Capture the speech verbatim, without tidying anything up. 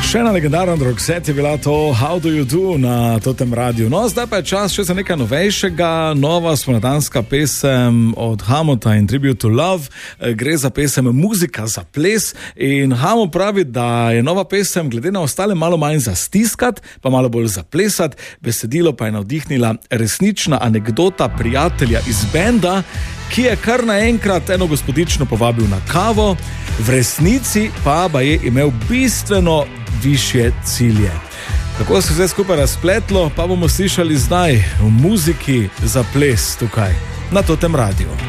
Še ena legendarna drogset je bila to How Do You Do na Totem Radiu. No, zdaj pa je čas še za nekaj novejšega. Nova spomladanska pesem od Hamota in Tribute to Love. Gre za pesem Muzika za ples in Hamo pravi, da je nova pesem glede na ostale malo manj za stiskat, pa malo bolj za plesat. Besedilo pa je navdihnila resnična anekdota prijatelja iz benda, ki je kar naenkrat eno gospodično povabil na kavo, v resnici pa ba je imel bistveno višje cilje. Kako se vse skupaj razpletlo, pa bomo slišali zdaj v Muziki za ples tukaj na Totem Radiu.